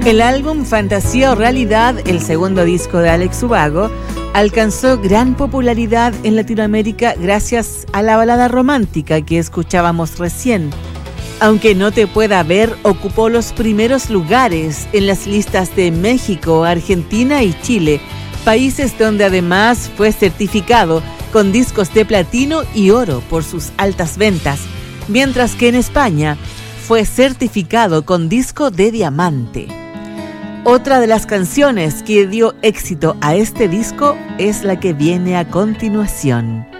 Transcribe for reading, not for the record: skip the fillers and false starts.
El álbum Fantasía o Realidad, el segundo disco de Alex Ubago, alcanzó gran popularidad en Latinoamérica gracias a la balada romántica que escuchábamos recién. Aunque no te pueda ver, ocupó los primeros lugares en las listas de México, Argentina y Chile, países donde además fue certificado con discos de platino y oro por sus altas ventas, mientras que en España fue certificado con disco de diamante. Otra de las canciones que dio éxito a este disco es la que viene a continuación.